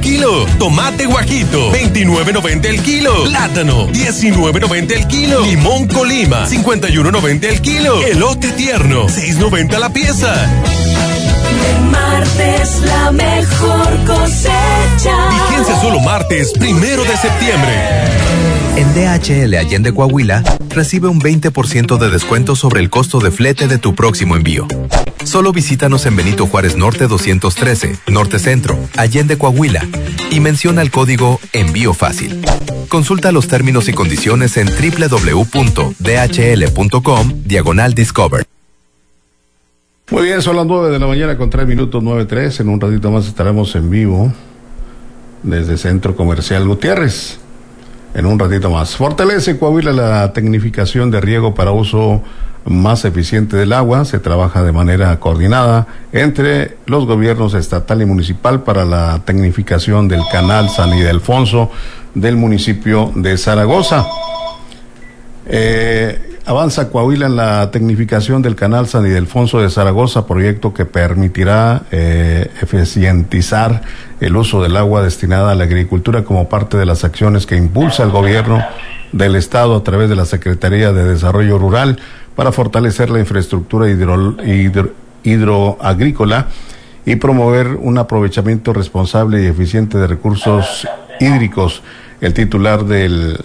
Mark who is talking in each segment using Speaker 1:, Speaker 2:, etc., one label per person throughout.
Speaker 1: kilo. Tomate guajito, 29.90 el kilo. Plátano, 19.90 el kilo. Limón Colima, 51.90 el kilo. Elote tierno, 6.90 la pieza.
Speaker 2: El martes la mejor cosecha.
Speaker 1: Vigencia solo martes 1 de septiembre.
Speaker 3: En DHL Allende Coahuila, recibe un 20% de descuento sobre el costo de flete de tu próximo envío. Solo visítanos en Benito Juárez Norte 213, Norte Centro, Allende Coahuila, y menciona el código Envío Fácil. Consulta los términos y condiciones en www.dhl.com/Discover.
Speaker 4: Muy bien, son las 9 de la mañana con 3 minutos, 9:03. En un ratito más estaremos en vivo desde Centro Comercial Gutiérrez. En un ratito más. Fortalece Coahuila la tecnificación de riego para uso más eficiente del agua. Se trabaja de manera coordinada entre los gobiernos estatal y municipal para la tecnificación del canal San Ildefonso del municipio de Zaragoza. Avanza Coahuila en la tecnificación del canal San Ildefonso de Zaragoza, proyecto que permitirá eficientizar el uso del agua destinada a la agricultura como parte de las acciones que impulsa el gobierno del estado a través de la Secretaría de Desarrollo Rural para fortalecer la infraestructura hidroagrícola y promover un aprovechamiento responsable y eficiente de recursos hídricos. El titular del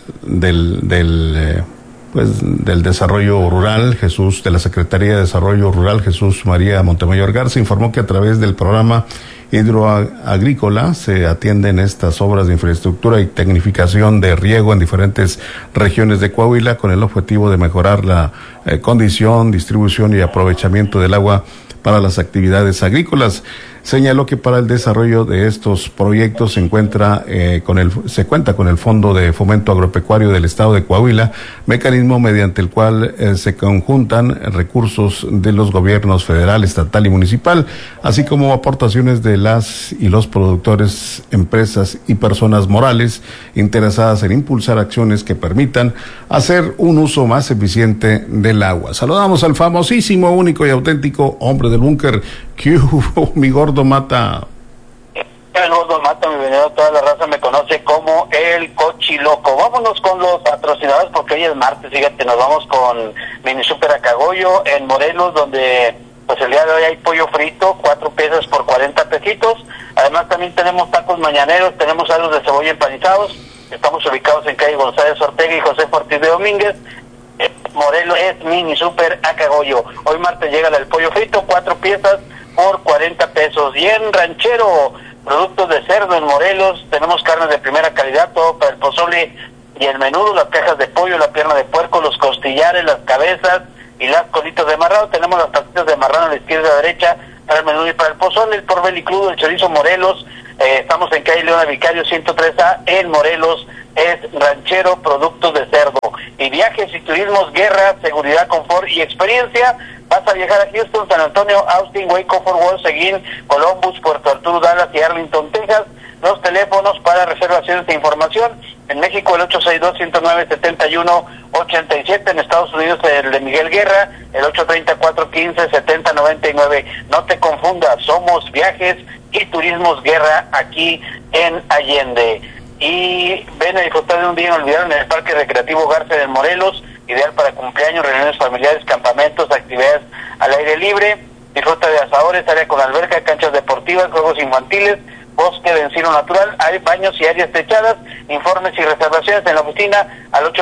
Speaker 4: Desarrollo Rural, de la Secretaría de Desarrollo Rural, Jesús María Montemayor Garza, informó que a través del programa hidroagrícola se atienden estas obras de infraestructura y tecnificación de riego en diferentes regiones de Coahuila con el objetivo de mejorar la condición, distribución y aprovechamiento del agua para las actividades agrícolas. Señaló que para el desarrollo de estos proyectos se cuenta con el Fondo de Fomento Agropecuario del Estado de Coahuila, mecanismo mediante el cual se conjuntan recursos de los gobiernos federal, estatal y municipal, así como aportaciones de las y los productores, empresas y personas morales interesadas en impulsar acciones que permitan hacer un uso más eficiente del agua. Saludamos al famosísimo, único y auténtico hombre del búnker, mi gordo Mata.
Speaker 5: El gordo Mata, mi venido, toda la raza me conoce como el Cochiloco. Vámonos con los patrocinadores porque hoy es martes, fíjate, nos vamos con Mini Super Acagoyo en Morelos, donde pues el día de hoy hay pollo frito, 4 piezas por 40 pesitos. Además también tenemos tacos mañaneros, tenemos aros de cebolla empanizados. Estamos ubicados en calle González Ortega y José Ortiz de Domínguez. Morelos es Mini Super Acagoyo. Hoy martes llega el pollo frito, 4 piezas por 40 pesos. Y en Ranchero, productos de cerdo en Morelos, tenemos carnes de primera calidad, todo para el pozole y el menudo, las cajas de pollo, la pierna de puerco, los costillares, las cabezas y las colitas de marrano. Tenemos las patitas de marrano a la izquierda y a la derecha para el menudo y para el pozole, el porvel crudo, el chorizo Morelos. Estamos en calle Leona Vicario 103A en Morelos. Es Ranchero, productos de cerdo. Y viajes y turismos, guerra, seguridad, confort y experiencia. Vas a viajar a Houston, San Antonio, Austin, Waco, Fort Worth, Seguin, Columbus, Puerto Arturo, Dallas y Arlington, Texas. Los teléfonos para reservaciones e información. En México el 862-109-7187. En Estados Unidos el de Miguel Guerra, el 834-415-7099. No te confundas, somos Viajes y Turismos Guerra aquí en Allende. Y ven a disfrutar de un día inolvidable en el Parque Recreativo Garza de Morelos, ideal para cumpleaños, reuniones familiares, campamentos, actividades al aire libre. Disfruta de asadores, área con alberca, canchas deportivas, juegos infantiles, bosque de encino natural, hay baños y áreas techadas. Informes y reservaciones en la oficina al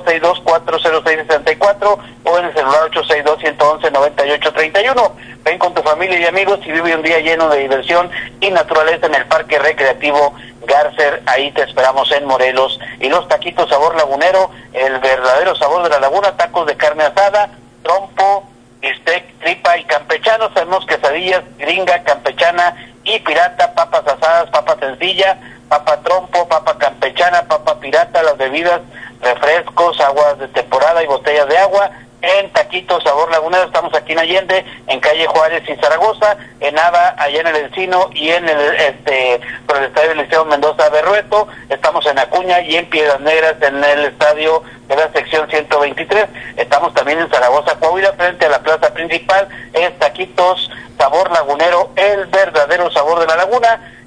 Speaker 5: 862-624-0664 o en el celular 862-111-9831. Ven con tu familia y amigos y vive un día lleno de diversión y naturaleza en el Parque Recreativo Garza. Ahí te esperamos en Morelos. Y los taquitos sabor lagunero, el verdadero sabor de la laguna, tacos de carne asada, trompo, bistec, tripa y campechano. Tenemos quesadillas, gringa, campechana y pirata, papas asadas, papa sencilla, papa trompo, papa campechana, papa pirata, las bebidas, refrescos, aguas de temporada y botellas de agua. En Taquitos Sabor Lagunero estamos aquí en Allende, en calle Juárez y Zaragoza, en Nava, allá en el Encino y en el por el estadio del Liceo Mendoza Berrueto. Estamos en Acuña y en Piedras Negras en el estadio de la sección 123. Estamos también en Zaragoza, Coahuila, frente a la plaza principal. Es Taquitos Sabor Lagunero, el verdadero sabor de la laguna. Y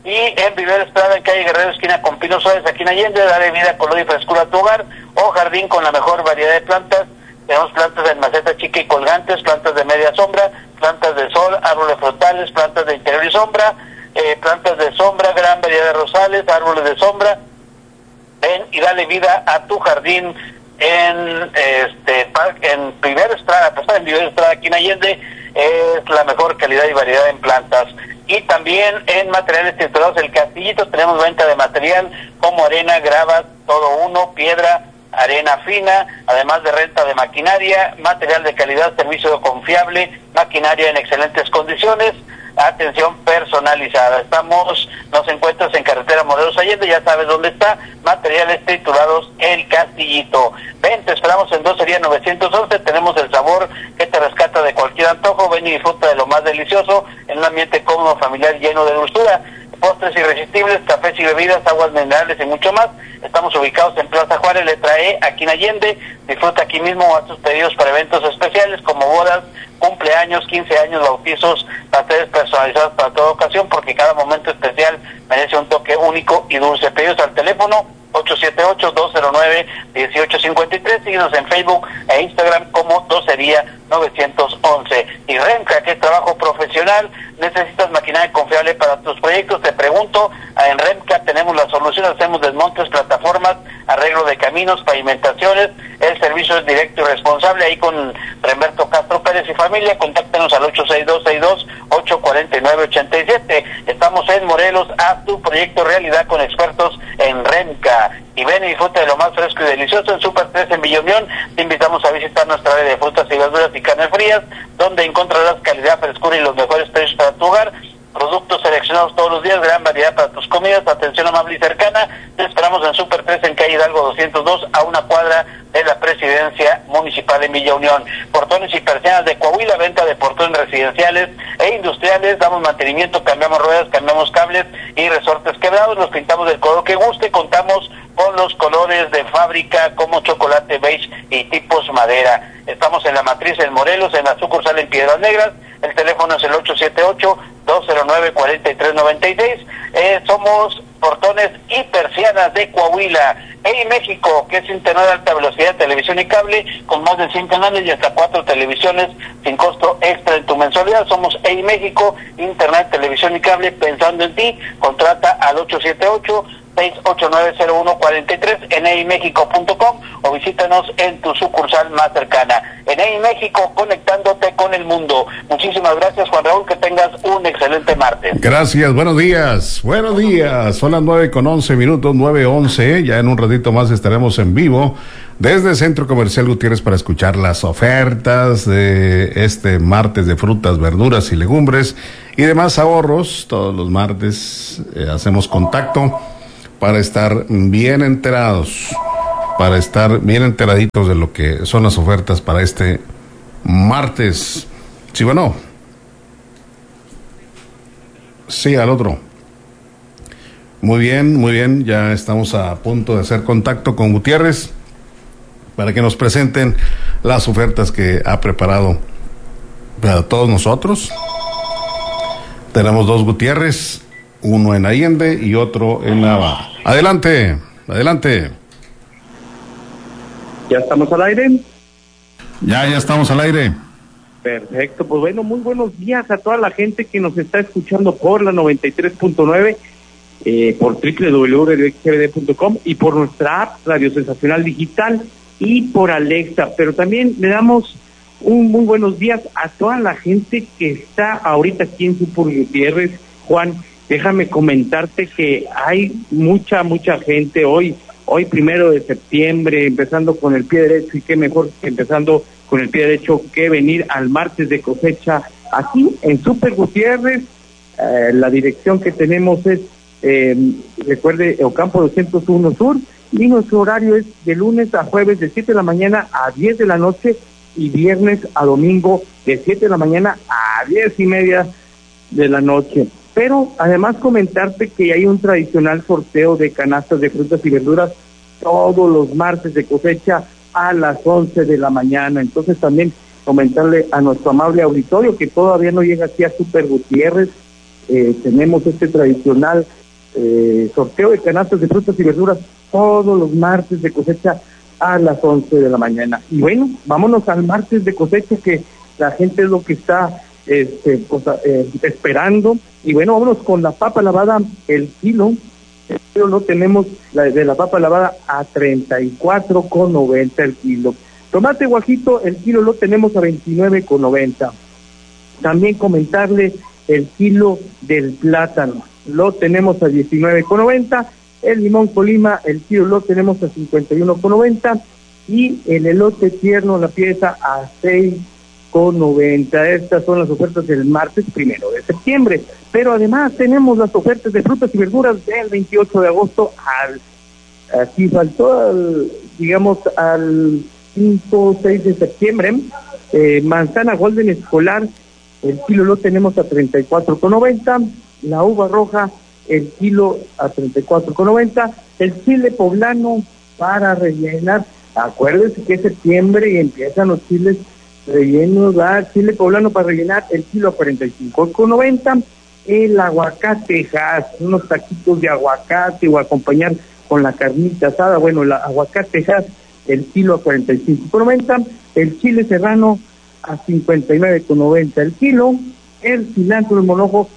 Speaker 5: Y en Viver Estrada, en calle Guerrero, esquina con Pino Suárez, aquí en Allende, darle vida, color y frescura a tu hogar, o jardín con la mejor variedad de plantas. Tenemos plantas en maceta chica y colgantes, plantas de media sombra, plantas de sol, árboles frutales, plantas de interior y sombra, plantas de sombra, gran variedad de rosales, árboles de sombra. Ven y dale vida a tu jardín en Viver Estrada, pues en Viver Estrada, aquí en Allende, es la mejor calidad y variedad en plantas. Y también en materiales titulados El Castillito tenemos venta de material como arena, grava, todo uno, piedra, arena fina, además de renta de maquinaria, material de calidad, servicio confiable, maquinaria en excelentes condiciones, atención personalizada. Nos encuentras en carretera Morelos Allende, ya sabes dónde está, materiales titulados El Castillito. Ven, te esperamos en Docería 911, tenemos el sabor que te rescata de cualquier antojo. Ven y disfruta de lo más delicioso en un ambiente cómodo, familiar, lleno de dulzura. Postres irresistibles, cafés y bebidas, aguas minerales y mucho más. Estamos ubicados en Plaza Juárez, letra E, aquí en Allende. Disfruta aquí mismo o haz tus pedidos para eventos especiales como bodas, cumpleaños, 15 años, bautizos, pasteles personalizados para toda ocasión, porque cada momento especial merece un toque único y dulce. Pedidos al teléfono 878-209-1853. Síguenos en Facebook e Instagram como Docería 911. Y Remca, que es trabajo profesional. ¿Necesitas maquinaria confiable para tus proyectos? Te pregunto, en Remca tenemos la solución, hacemos desmontes, plataformas, arreglo de caminos, pavimentaciones. El servicio es directo y responsable, ahí con Remberto Castro Pérez y familia. Contáctanos al 862-62-849-87. Estamos en Morelos, haz tu proyecto realidad con expertos en Remca. Y ven y disfruta de lo más fresco y delicioso en Super 3 en Villa Unión. Te invitamos a visitar nuestra área de frutas y verduras y carnes frías, donde encontrarás calidad, frescura y los mejores precios para tu hogar. Productos seleccionados todos los días, gran variedad para tus comidas, atención amable y cercana. Te esperamos en Super 3 en calle Hidalgo 202, a una cuadra de la Presidencia Municipal en Villa Unión. Portones y persianas de Coahuila, venta de portones residenciales e industriales. Damos mantenimiento, cambiamos ruedas, cambiamos cables y resortes quebrados. Los pintamos del color que guste. Contamos con los colores de fábrica como chocolate beige y tipos madera. Estamos en la matriz en Morelos, en la sucursal en Piedras Negras. El teléfono es el 878-209-4396. Somos Portones y Persianas de Coahuila. En México, que es internet de alta velocidad, televisión y cable, con más de 100 canales y hasta 4 televisiones sin costo extra en tu mensualidad. Somos EI México, internet, televisión y cable, pensando en ti. Contrata al 878-689-0143 en eimexico.com o visítanos en tu sucursal más cercana. En EI México, conectándote con el mundo. Muchísimas gracias, Juan Raúl, que tengas un excelente martes.
Speaker 4: Gracias, buenos días, son las 9:11, 9:11, ya en un ratito más estaremos en vivo desde Centro Comercial Gutiérrez para escuchar las ofertas de este martes de frutas, verduras y legumbres y demás ahorros. Todos los martes hacemos contacto para estar bien enteraditos de lo que son las ofertas para este martes. Sí, bueno. Sí, al otro. Muy bien, ya estamos a punto de hacer contacto con Gutiérrez para que nos presenten las ofertas que ha preparado para todos nosotros. Tenemos 2 Gutiérrez, uno en Allende y otro en Nava. Adelante.
Speaker 6: ¿Ya estamos al aire?
Speaker 4: Ya estamos al aire.
Speaker 6: Perfecto, pues bueno, muy buenos días a toda la gente que nos está escuchando por la 93.9, por www.rxgbd.com y por nuestra app Radio Sensacional Digital y por Alexa. Pero también le damos un muy buenos días a toda la gente que está ahorita aquí en Super Gutiérrez. Juan, déjame comentarte que hay mucha gente hoy 1 de septiembre, empezando con el pie derecho, y qué mejor que empezando con el pie derecho que venir al martes de cosecha aquí en Super Gutiérrez. La dirección que tenemos es, recuerde, Ocampo 201 Sur, y nuestro horario es de lunes a jueves de 7 de la mañana a 10 de la noche y viernes a domingo de 7 de la mañana a 10:30 de la noche. Pero además comentarte que hay un tradicional sorteo de canastas de frutas y verduras todos los martes de cosecha a las 11 de la mañana. Entonces también comentarle a nuestro amable auditorio que todavía no llega aquí a Super Gutiérrez, tenemos este tradicional sorteo de canastas de frutas y verduras todos los martes de cosecha a las 11 de la mañana. Y bueno, vámonos al martes de cosecha, que la gente es lo que está esperando. Y bueno, vámonos con la papa lavada, el kilo lo tenemos de la papa lavada a 34,90 el kilo. Tomate guajito, el kilo lo tenemos a 29,90. También comentarle el kilo del plátano, lo tenemos a 19,90. El limón Colima, el kilo lo tenemos a 51,90. Y el elote tierno, la pieza a 6,90. Estas son las ofertas del martes 1 de septiembre. Pero además tenemos las ofertas de frutas y verduras del 28 de agosto aquí faltó al 5 o 6 de septiembre. Manzana Golden escolar, el kilo lo tenemos a 34,90. La uva roja, el kilo a 34,90. El chile poblano para rellenar, acuérdense que es septiembre y empiezan los chiles rellenos, chile poblano para rellenar, el kilo a 45,90. El aguacatejas, unos taquitos de aguacate o acompañar con la carnita asada, bueno, la aguacatejas, el kilo a 45,90. El chile serrano a 59,90 el kilo. El cilantro, el manojo,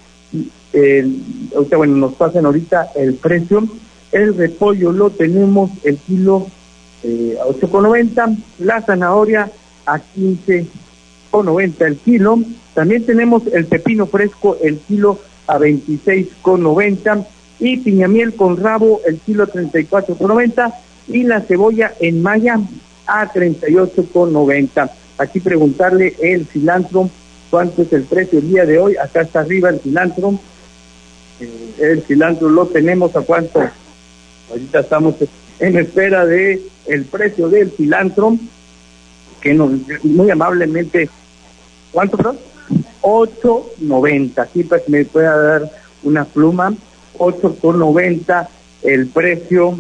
Speaker 6: nos pasan ahorita el precio. El repollo lo tenemos el kilo a 8,90. La zanahoria a 15,90 el kilo. También tenemos el pepino fresco, el kilo a 26,90. Y piñamiel con rabo, el kilo a 34,90. Y la cebolla en malla a 38,90. Aquí preguntarle el cilantro, ¿cuánto es el precio el día de hoy? Acá está arriba el cilantro. El cilantro lo tenemos a cuánto. Ahorita estamos en espera de el precio del cilantro, que nos muy amablemente, ¿cuánto, perdón? 8.90. Aquí para que me pueda dar una pluma. 8,90 el precio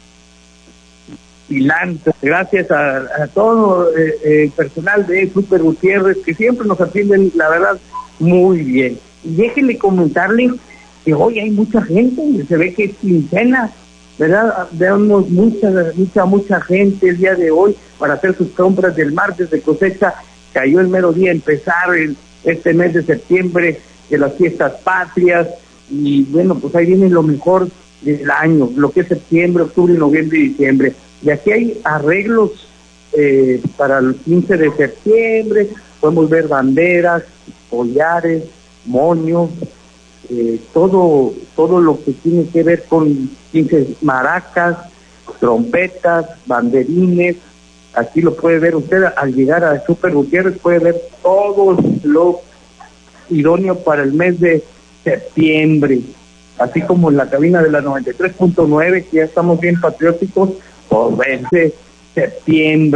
Speaker 6: cilantro. Gracias a todo el personal de Super Gutiérrez, que siempre nos atienden, la verdad, muy bien. Y déjenme comentarle que hoy hay mucha gente, se ve que es quincena, ¿verdad? Vemos mucha gente el día de hoy para hacer sus compras del martes de cosecha. Cayó el mero día empezar este mes de septiembre de las fiestas patrias, y bueno, pues ahí viene lo mejor del año, lo que es septiembre, octubre, noviembre y diciembre. Y aquí hay arreglos para el 15 de septiembre, podemos ver banderas, collares, moños, todo lo que tiene que ver con 15 maracas, trompetas, banderines. Aquí lo puede ver usted al llegar a Super Gutiérrez, puede ver todo lo idóneo para el mes de septiembre, así como en la cabina de la 93.9, que ya estamos bien patrióticos por verse septiembre.